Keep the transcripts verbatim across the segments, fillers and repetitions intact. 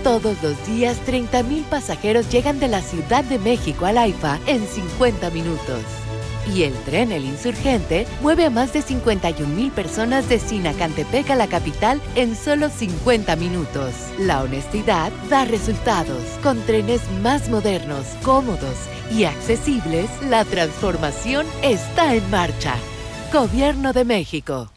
Todos los días, treinta mil pasajeros llegan de la Ciudad de México al AIFA en cincuenta minutos. Y el tren El Insurgente mueve a más de cincuenta y un mil personas de Sinacantepec a la capital en solo cincuenta minutos. La honestidad da resultados. Con trenes más modernos, cómodos y accesibles, la transformación está en marcha. Gobierno de México.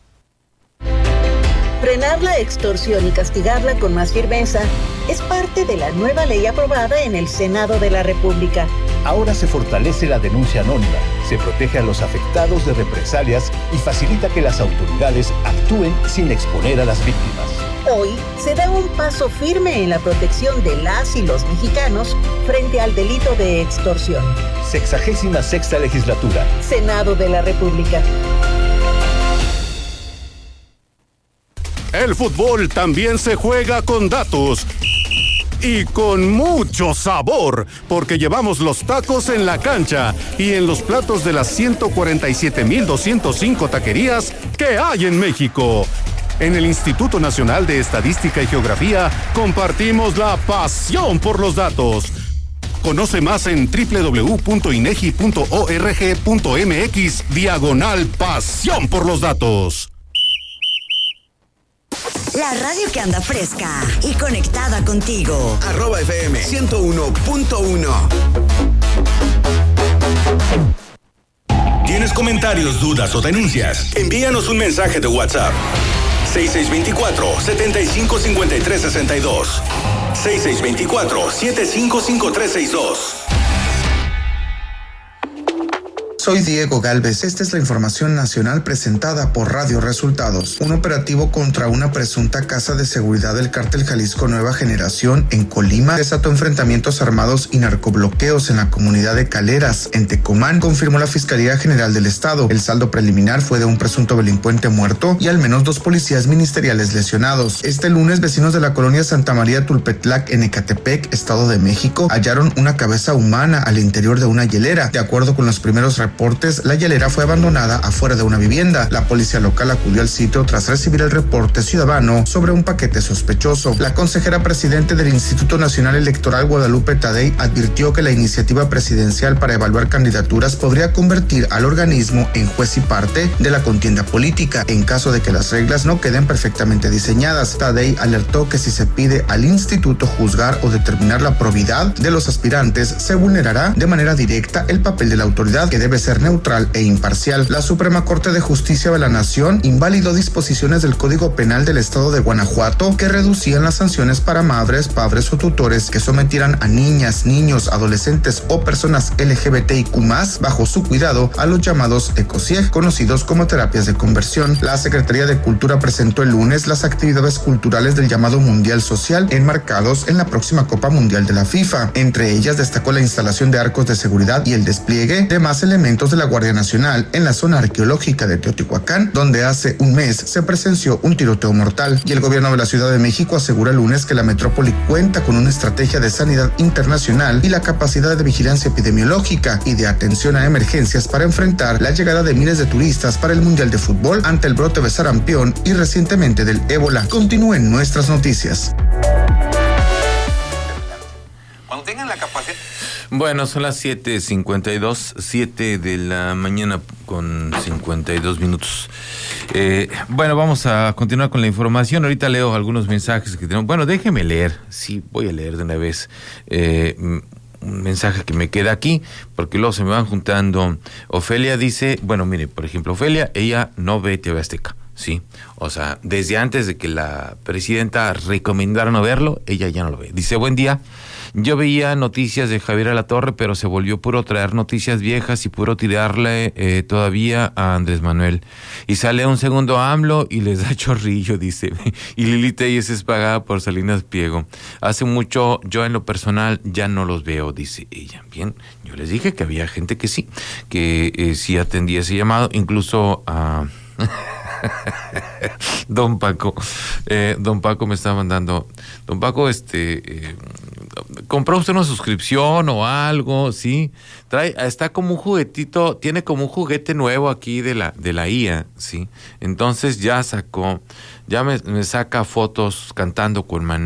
Frenar la extorsión y castigarla con más firmeza es parte de la nueva ley aprobada en el Senado de la República. Ahora se fortalece la denuncia anónima, se protege a los afectados de represalias y facilita que las autoridades actúen sin exponer a las víctimas. Hoy se da un paso firme en la protección de las y los mexicanos frente al delito de extorsión. Sexagésima sexta legislatura. Senado de la República. El fútbol también se juega con datos y con mucho sabor, porque llevamos los tacos en la cancha y en los platos de las ciento cuarenta y siete mil doscientos cinco taquerías que hay en México. En el Instituto Nacional de Estadística y Geografía compartimos la pasión por los datos. Conoce más en doble u doble u doble u punto inegi punto org punto mx diagonal pasión por los datos. La radio que anda fresca y conectada contigo. Arroba F M ciento uno punto uno. ¿Tienes comentarios, dudas o denuncias? Envíanos un mensaje de WhatsApp. seis seis dos cuatro, siete cinco cinco tres seis dos. seis seis dos cuatro, siete cinco cinco tres seis dos. Soy Diego Galvez. Esta es la información nacional presentada por Radio Resultados. Un operativo contra una presunta casa de seguridad del cártel Jalisco Nueva Generación en Colima desató enfrentamientos armados y narcobloqueos en la comunidad de Caleras, en Tecomán, confirmó la Fiscalía General del Estado. El saldo preliminar fue de un presunto delincuente muerto y al menos dos policías ministeriales lesionados. Este lunes, vecinos de la colonia Santa María Tulpetlac en Ecatepec, Estado de México, hallaron una cabeza humana al interior de una hielera. De acuerdo con los primeros reportes, la hielera fue abandonada afuera de una vivienda. La policía local acudió al sitio tras recibir el reporte ciudadano sobre un paquete sospechoso. La consejera presidente del Instituto Nacional Electoral, Guadalupe Tadei, advirtió que la iniciativa presidencial para evaluar candidaturas podría convertir al organismo en juez y parte de la contienda política en caso de que las reglas no queden perfectamente diseñadas. Tadei alertó que si se pide al instituto juzgar o determinar la probidad de los aspirantes, se vulnerará de manera directa el papel de la autoridad, que debe ser neutral e imparcial. La Suprema Corte de Justicia de la Nación invalidó disposiciones del Código Penal del Estado de Guanajuato que reducían las sanciones para madres, padres o tutores que sometieran a niñas, niños, adolescentes o personas L G B T I Q más, bajo su cuidado, a los llamados ECOSIEG, conocidos como terapias de conversión. La Secretaría de Cultura presentó el lunes las actividades culturales del llamado Mundial Social enmarcados en la próxima Copa Mundial de la FIFA. Entre ellas destacó la instalación de arcos de seguridad y el despliegue de más elementos de la Guardia Nacional en la zona arqueológica de Teotihuacán, donde hace un mes se presenció un tiroteo mortal. Y el gobierno de la Ciudad de México asegura el lunes que la metrópoli cuenta con una estrategia de sanidad internacional y la capacidad de vigilancia epidemiológica y de atención a emergencias para enfrentar la llegada de miles de turistas para el Mundial de Fútbol ante el brote de sarampión y recientemente del ébola. Continúen nuestras noticias. Cuando tengan la capacidad. Bueno, son las siete cincuenta y dos, siete de la mañana con cincuenta y dos minutos. Eh, bueno, vamos a continuar con la información. Ahorita leo algunos mensajes que tenemos. Bueno, déjeme leer. Sí, voy a leer de una vez eh, un mensaje que me queda aquí, porque luego se me van juntando. Ofelia dice, bueno, mire, por ejemplo, Ofelia, ella no ve T V Azteca. Sí, o sea, desde antes de que la presidenta recomendara no verlo, ella ya no lo ve. Dice, buen día. Yo veía noticias de Javier Alatorre, pero se volvió puro traer noticias viejas y puro tirarle eh, todavía a Andrés Manuel. Y sale un segundo AMLO y les da chorrillo, dice. Y Lili Telles es pagada por Salinas Pliego. Hace mucho, yo en lo personal ya no los veo, dice ella. Bien, yo les dije que había gente que sí, que eh, sí atendía ese llamado, incluso a... Don Paco, eh, Don Paco me está mandando, Don Paco, este, eh, compró usted una suscripción o algo, sí, trae, está como un juguetito, tiene como un juguete nuevo aquí de la, de la I A, sí, entonces ya sacó, ya me, me saca fotos cantando con Manuel.